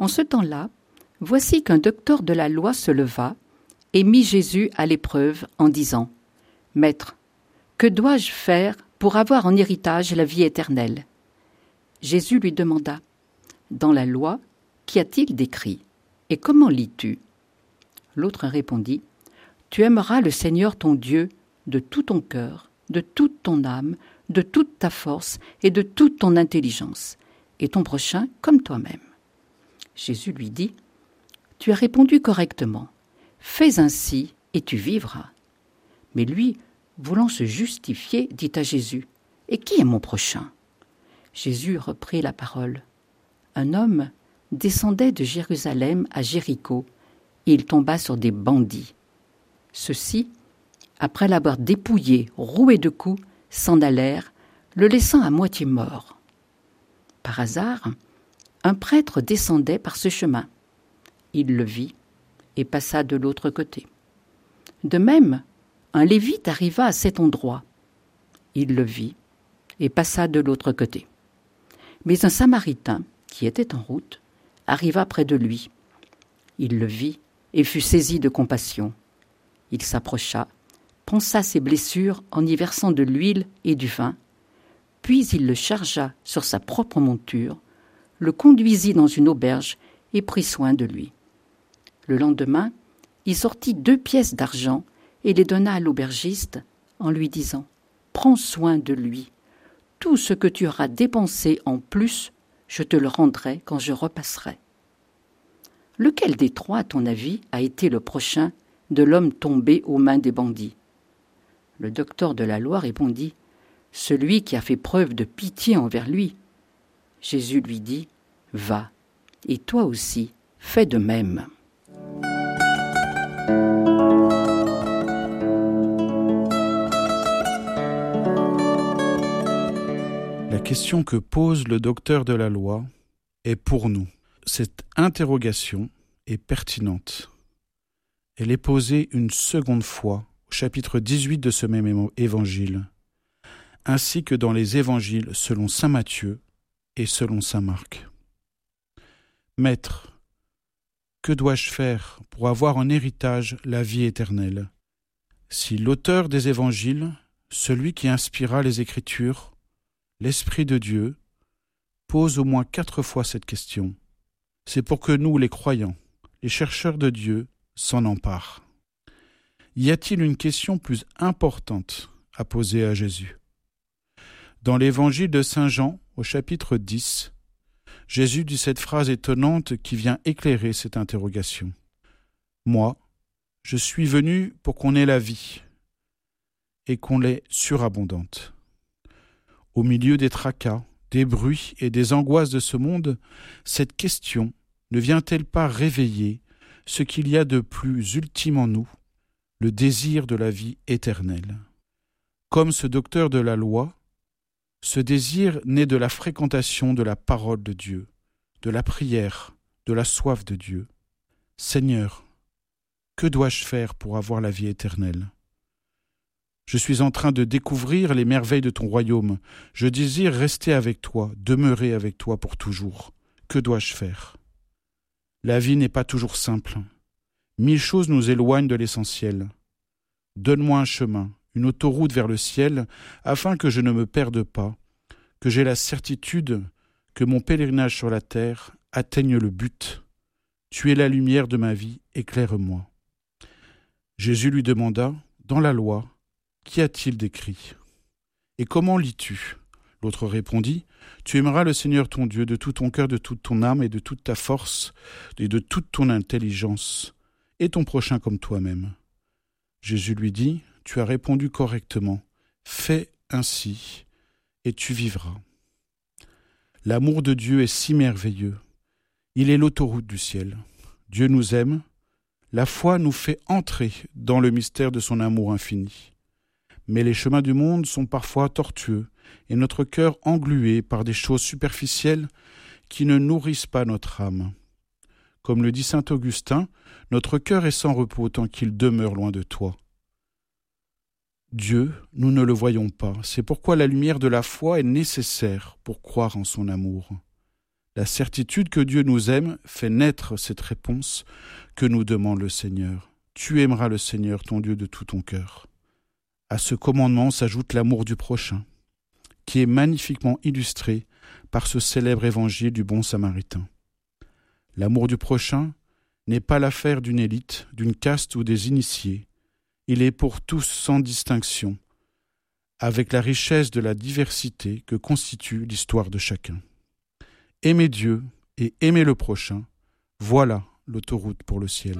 En ce temps-là, voici qu'un docteur de la loi se leva et mit Jésus à l'épreuve en disant « Maître, que dois-je faire pour avoir en héritage la vie éternelle ?» Jésus lui demanda « Dans la loi, qu'y a-t-il d'écrit? Et comment lis-tu » L'autre répondit « Tu aimeras le Seigneur ton Dieu de tout ton cœur, de toute ton âme, de toute ta force et de toute ton intelligence, et ton prochain comme toi-même. » Jésus lui dit « Tu as répondu correctement. Fais ainsi et tu vivras. » Mais lui, voulant se justifier, dit à Jésus « Et qui est mon prochain ?» Jésus reprit la parole. Un homme descendait de Jérusalem à Jéricho, et il tomba sur des bandits. Ceux-ci, après l'avoir dépouillé, roué de coups, s'en allèrent, le laissant à moitié mort. Par hasard, un prêtre descendait par ce chemin. Il le vit et passa de l'autre côté. De même, un lévite arriva à cet endroit. Il le vit et passa de l'autre côté. Mais un samaritain, qui était en route, arriva près de lui. Il le vit et fut saisi de compassion. Il s'approcha, pansa ses blessures en y versant de l'huile et du vin, puis il le chargea sur sa propre monture, le conduisit dans une auberge et prit soin de lui. Le lendemain, il sortit 2 pièces d'argent et les donna à l'aubergiste en lui disant « Prends soin de lui. Tout ce que tu auras dépensé en plus, je te le rendrai quand je repasserai. » Lequel des 3, à ton avis, a été le prochain de l'homme tombé aux mains des bandits? Le docteur de la loi répondit « Celui qui a fait preuve de pitié envers lui. » Jésus lui dit « Va, et toi aussi, fais de même. » La question que pose le docteur de la loi est pour nous. Cette interrogation est pertinente. Elle est posée une seconde fois au chapitre 18 de ce même évangile, ainsi que dans les évangiles selon saint Matthieu et selon saint Marc. Maître, que dois-je faire pour avoir en héritage la vie éternelle? Si l'auteur des évangiles, celui qui inspira les Écritures, l'Esprit de Dieu, pose au moins 4 fois cette question, c'est pour que nous, les croyants, les chercheurs de Dieu, s'en emparent. Y a-t-il une question plus importante à poser à Jésus? Dans l'évangile de saint Jean, au chapitre 10, Jésus dit cette phrase étonnante qui vient éclairer cette interrogation. « Moi, je suis venu pour qu'on ait la vie, et qu'on l'ait surabondante. » Au milieu des tracas, des bruits et des angoisses de ce monde, cette question ne vient-elle pas réveiller ce qu'il y a de plus ultime en nous, le désir de la vie éternelle? Comme ce docteur de la loi, ce désir naît de la fréquentation de la parole de Dieu, de la prière, de la soif de Dieu. Seigneur, que dois-je faire pour avoir la vie éternelle? Je suis en train de découvrir les merveilles de ton royaume. Je désire rester avec toi, demeurer avec toi pour toujours. Que dois-je faire? La vie n'est pas toujours simple. 1000 choses nous éloignent de l'essentiel. Donne-moi un chemin, une autoroute vers le ciel, afin que je ne me perde pas, que j'ai la certitude que mon pèlerinage sur la terre atteigne le but. Tu es la lumière de ma vie, éclaire-moi. Jésus lui demanda, dans la loi, qu'y a-t-il d'écrit? Et comment lis-tu? L'autre répondit, tu aimeras le Seigneur ton Dieu de tout ton cœur, de toute ton âme et de toute ta force et de toute ton intelligence, et ton prochain comme toi-même. Jésus lui dit, tu as répondu correctement, fais ainsi et tu vivras. L'amour de Dieu est si merveilleux, il est l'autoroute du ciel. Dieu nous aime, la foi nous fait entrer dans le mystère de son amour infini. Mais les chemins du monde sont parfois tortueux et notre cœur englué par des choses superficielles qui ne nourrissent pas notre âme. Comme le dit saint Augustin, notre cœur est sans repos tant qu'il demeure loin de toi. Dieu, nous ne le voyons pas, c'est pourquoi la lumière de la foi est nécessaire pour croire en son amour. La certitude que Dieu nous aime fait naître cette réponse que nous demande le Seigneur. Tu aimeras le Seigneur ton Dieu de tout ton cœur. À ce commandement s'ajoute l'amour du prochain, qui est magnifiquement illustré par ce célèbre évangile du bon samaritain. L'amour du prochain n'est pas l'affaire d'une élite, d'une caste ou des initiés. Il est pour tous sans distinction, avec la richesse de la diversité que constitue l'histoire de chacun. Aimer Dieu et aimer le prochain, voilà l'autoroute pour le ciel.